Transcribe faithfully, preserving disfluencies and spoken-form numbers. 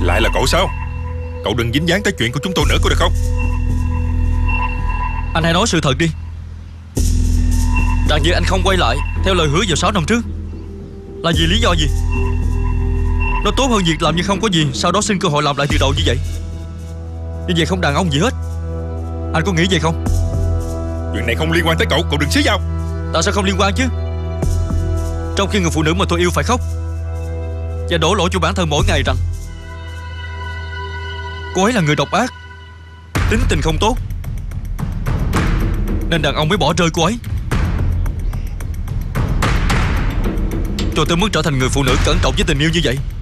Lại là cậu sao? Cậu đừng dính dáng tới chuyện của chúng tôi nữa có được không? Anh hãy nói sự thật đi. Rằng như anh không quay lại theo lời hứa vào sáu năm trước là vì lý do gì? Nó tốt hơn việc làm như không có gì, sau đó xin cơ hội làm lại từ đầu như vậy. Như vậy không đàn ông gì hết. Anh có nghĩ vậy không? Chuyện này không liên quan tới cậu, cậu đừng xí vào. Tại sao không liên quan chứ? Trong khi người phụ nữ mà tôi yêu phải khóc và đổ lỗi cho bản thân mỗi ngày rằng cô ấy là người độc ác, tính tình không tốt, nên đàn ông mới bỏ rơi cô ấy. Cho tới mức trở thành người phụ nữ cẩn trọng với tình yêu như vậy.